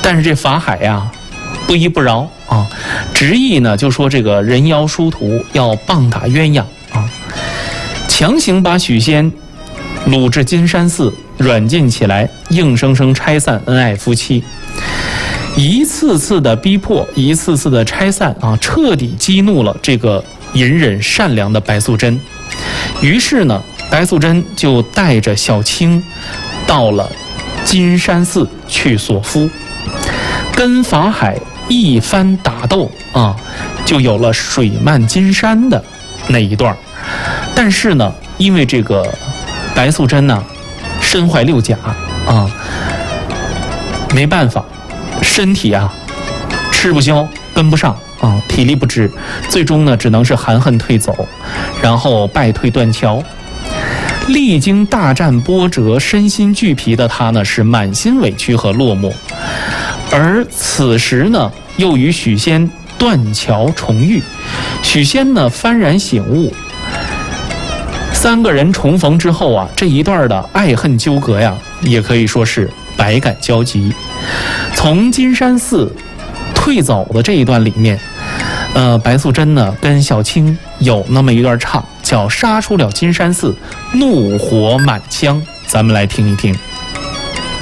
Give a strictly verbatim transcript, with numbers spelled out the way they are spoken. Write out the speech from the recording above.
但是这法海呀、啊，不依不饶啊，执意呢就说这个人妖殊途要棒打鸳鸯啊，强行把许仙掳至金山寺软禁起来，硬生生拆散恩爱夫妻。一次次的逼迫，一次次的拆散啊，彻底激怒了这个隐忍善良的白素贞。于是呢，白素贞就带着小青到了金山寺去索夫，跟法海一番打斗啊，就有了水漫金山的那一段。但是呢，因为这个白素贞呢身怀六甲啊，没办法，身体啊吃不消，跟不上啊，体力不支，最终呢只能是含恨退走，然后败退断桥。历经大战波折，身心俱疲的他呢是满心委屈和落寞。而此时呢，又与许仙断桥重遇，许仙呢幡然醒悟。三个人重逢之后啊，这一段的爱恨纠葛呀，也可以说是百感交集。从金山寺退走的这一段里面，呃，白素贞呢跟小青有那么一段唱，叫杀出了金山寺，怒火满腔，咱们来听一听。